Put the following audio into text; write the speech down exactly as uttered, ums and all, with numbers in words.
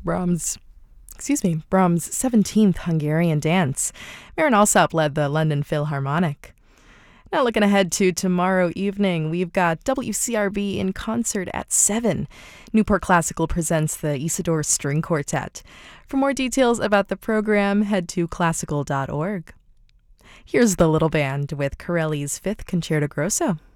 Brahms, excuse me, Brahms' seventeenth Hungarian dance. Marin Alsop led the London Philharmonic. Now looking ahead to tomorrow evening, we've got W C R B in concert at seven. Newport Classical presents the Isidore String Quartet. For more details about the program, head to classical dot org. Here's the Little Band with Corelli's Fifth Concerto Grosso.